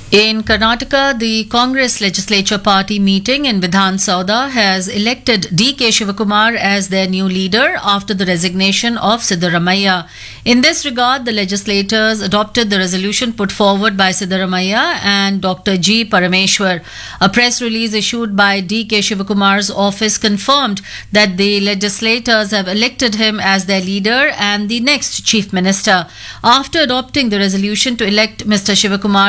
In Karnataka, the Congress Legislature Party meeting in Vidhan Sauda has elected D.K. Shivakumar as their new leader after the resignation of Siddaramaiah. In this regard, the legislators adopted the resolution put forward by Siddaramaiah and Dr. G. Parameshwar. A press release issued by D.K. Shivakumar's office confirmed that the legislators have elected him as their leader and the next chief minister. After adopting the resolution to elect Mr. Shivakumar